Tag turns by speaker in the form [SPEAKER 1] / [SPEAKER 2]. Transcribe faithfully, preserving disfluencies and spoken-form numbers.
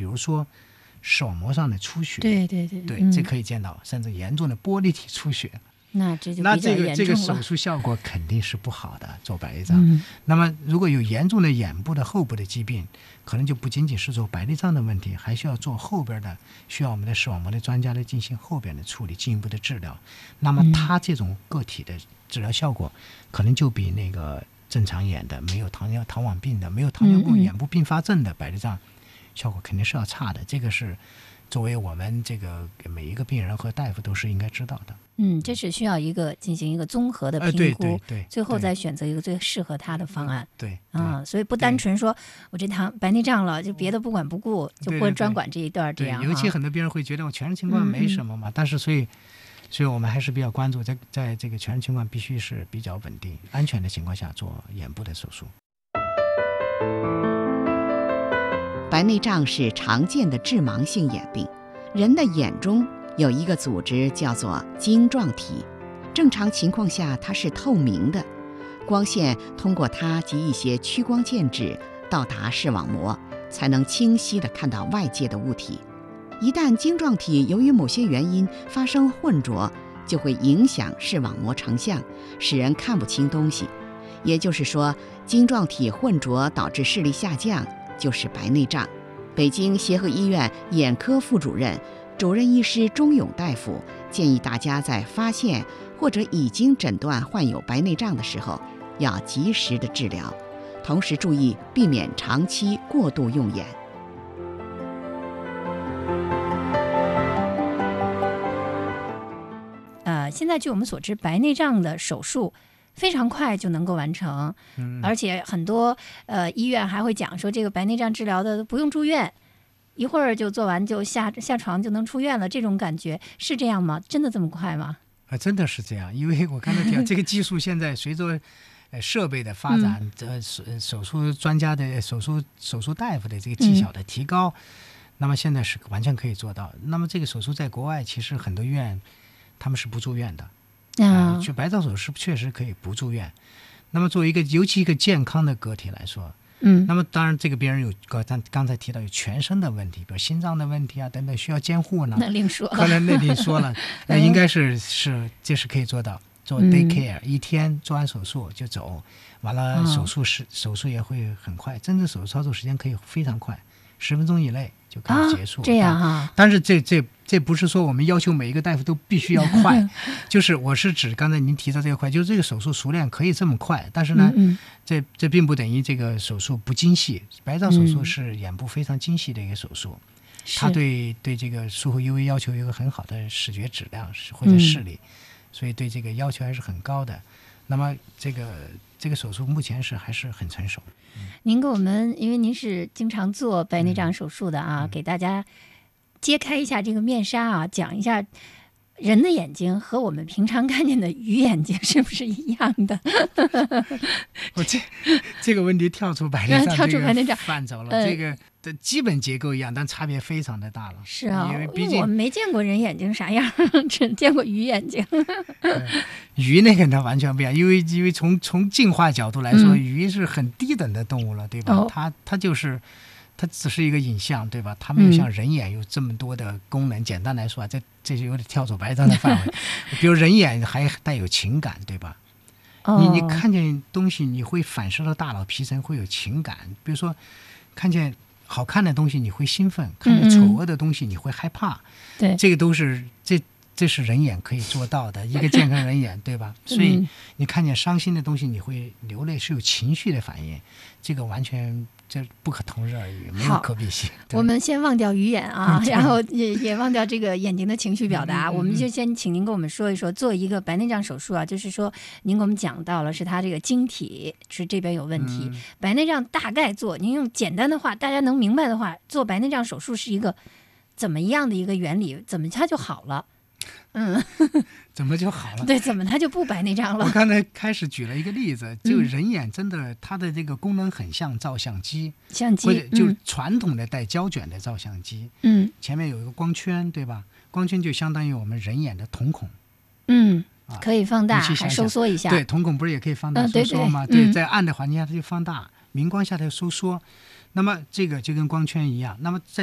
[SPEAKER 1] 比如说视网膜上的出血，
[SPEAKER 2] 对对对
[SPEAKER 1] 对、
[SPEAKER 2] 嗯、
[SPEAKER 1] 这可以见到，甚至严重的玻璃体出血。
[SPEAKER 2] 那这就
[SPEAKER 1] 那
[SPEAKER 2] 比较严重了。
[SPEAKER 1] 这个这个手术效果肯定是不好的，做白内障、
[SPEAKER 2] 嗯。
[SPEAKER 1] 那么如果有严重的眼部的后部的疾病，可能就不仅仅是做白内障的问题，还需要做后边的，需要我们的视网膜的专家来进行后边的处理，进一步的治疗。那么它这种个体的治疗效果，可能就比那个正常眼的、没有糖尿糖网病的、没有糖尿病眼部并发症的白内障，效果肯定是要差的。这个是作为我们这个每一个病人和大夫都是应该知道的。
[SPEAKER 2] 嗯，这是需要一个进行一个综合的评估，
[SPEAKER 1] 呃、对对对，
[SPEAKER 2] 最后再选择一个最适合他的方案。
[SPEAKER 1] 对，
[SPEAKER 2] 啊、嗯，所以不单纯说我这糖白内障了，就别的不管不顾，就不专管这一段这样。
[SPEAKER 1] 对对对，尤其很多病人会觉得我全身情况没什么嘛，嗯、但是所以，所以我们还是比较关注在在这个全身情况必须是比较稳定、安全的情况下做眼部的手术。
[SPEAKER 3] 白内障是常见的致盲性眼病，人的眼中有一个组织叫做晶状体，正常情况下它是透明的，光线通过它及一些屈光介质到达视网膜，才能清晰地看到外界的物体。一旦晶状体由于某些原因发生混浊，就会影响视网膜成像，使人看不清东西。也就是说，晶状体混浊导致视力下降，就是白内障。北京协和医院眼科副主任主任医师钟勇大夫建议大家在发现或者已经诊断患有白内障的时候，要及时的治疗，同时注意避免长期过度用眼。
[SPEAKER 2] 呃，现在据我们所知，白内障的手术非常快就能够完成，
[SPEAKER 1] 嗯、
[SPEAKER 2] 而且很多呃医院还会讲说，这个白内障治疗的不用住院，一会儿就做完就下下床就能出院了，这种感觉是这样吗？真的这么快吗？
[SPEAKER 1] 啊，真的是这样，因为我刚才讲这个技术现在随着呃设备的发展，
[SPEAKER 2] 嗯、
[SPEAKER 1] 呃手手术专家的手术手术大夫的这个技巧的提高，嗯、那么现在是完全可以做到。那么这个手术在国外其实很多医院他们是不住院的。啊，去白照手术确实可以不住院。那么作为一个尤其一个健康的个体来说，
[SPEAKER 2] 嗯，
[SPEAKER 1] 那么当然这个病人有刚刚才提到有全身的问题，比如心脏的问题啊等等，需要监护呢，
[SPEAKER 2] 那另说了，
[SPEAKER 1] 可能那另说了，那应该是是这是可以做到，做 day care，、嗯、一天做完手术就走，完了手术是、哦、手术也会很快，真正手术操作时间可以非常快，十分钟以内就可以结束。
[SPEAKER 2] 啊、这样啊？
[SPEAKER 1] 但是这这这不是说我们要求每一个大夫都必须要快，就是我是指刚才您提到这个快，就是这个手术熟练可以这么快，但是呢，
[SPEAKER 2] 嗯嗯
[SPEAKER 1] 这这并不等于这个手术不精细。白照手术是眼部非常精细的一个手术，嗯、它对对这个术后 U V 要求有一个很好的视觉质量或者视力，嗯、所以对这个要求还是很高的。那么这个这个手术目前是还是很成熟。
[SPEAKER 2] 嗯、您给我们，因为您是经常做白内障手术的啊，
[SPEAKER 1] 嗯、
[SPEAKER 2] 给大家揭开一下这个面纱啊，讲一下人的眼睛和我们平常看见的鱼眼睛是不是一样的？
[SPEAKER 1] 我这这个问题跳出白内障
[SPEAKER 2] 跳出白内障
[SPEAKER 1] 范畴了，
[SPEAKER 2] 呃、
[SPEAKER 1] 这个的基本结构一样，但差别非常的大了。
[SPEAKER 2] 是啊，
[SPEAKER 1] 因为毕竟
[SPEAKER 2] 我没见过人眼睛啥样，只见过鱼眼睛。
[SPEAKER 1] 鱼那个呢完全不一样，因为因为从从进化角度来说，嗯、鱼是很低等的动物了，对吧？哦、它它就是。它只是一个影像，对吧？它没有像人眼有这么多的功能。嗯、简单来说啊，这这就有点跳出白障的范围。比如人眼还带有情感，对吧？
[SPEAKER 2] 哦、
[SPEAKER 1] 你你看见东西，你会反射到大脑皮层，会有情感。比如说，看见好看的东西，你会兴奋；看见丑恶的东西，你会害怕。
[SPEAKER 2] 对、嗯，
[SPEAKER 1] 这个都是这这是人眼可以做到的，一个健康人眼，对吧？所以你看见伤心的东西，你会流泪，是有情绪的反应。这个完全。这不可同日而语，没有可比性。
[SPEAKER 2] 我们先忘掉鱼眼啊，然后也也忘掉这个眼睛的情绪表达。嗯、我们就先请您跟我们说一说，做一个白内障手术啊，就是说您给我们讲到了是它这个晶体是这边有问题。嗯、白内障大概做，您用简单的话，大家能明白的话，做白内障手术是一个怎么样的一个原理？怎么它就好了？嗯，
[SPEAKER 1] 怎么就好了？
[SPEAKER 2] 对，怎么它就不白内障了？
[SPEAKER 1] 我刚才开始举了一个例子，就人眼真的它的这个功能很像照相机，
[SPEAKER 2] 相机
[SPEAKER 1] 或者就传统的带胶卷的照相机，
[SPEAKER 2] 嗯，
[SPEAKER 1] 前面有一个光圈，对吧？光圈就相当于我们人眼的瞳孔，
[SPEAKER 2] 嗯，可以放大，
[SPEAKER 1] 还
[SPEAKER 2] 收缩一下。
[SPEAKER 1] 对，瞳孔不是也可以放大、
[SPEAKER 2] 嗯、
[SPEAKER 1] 收缩吗？
[SPEAKER 2] 对, 对,
[SPEAKER 1] 对，在暗的环境下它就放大，明光下它就收缩。那么这个就跟光圈一样，那么在